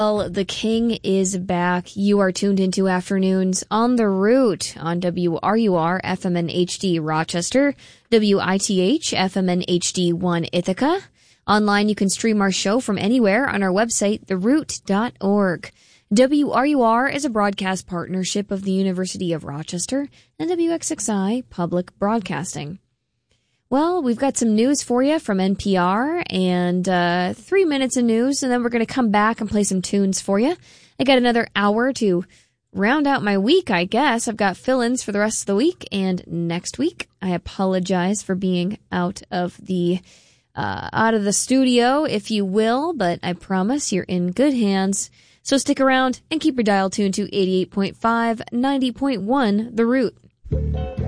Well, the king is back. You are tuned into Afternoons on the Root on WRUR FM and HD Rochester, WITH FM and HD 1 Ithaca. Online, you can stream our show from anywhere on our website, theroot.org. WRUR is a broadcast partnership of the University of Rochester and WXXI Public Broadcasting. Well, we've got some news for you from NPR and 3 minutes of news, and then we're going to come back and play some tunes for you. I got another hour to round out my week, I guess. I've got fill-ins for the rest of the week and next week. I apologize for being out of the studio, if you will, but I promise you're in good hands. So stick around and keep your dial tuned to 88.5, 90.1, The Root.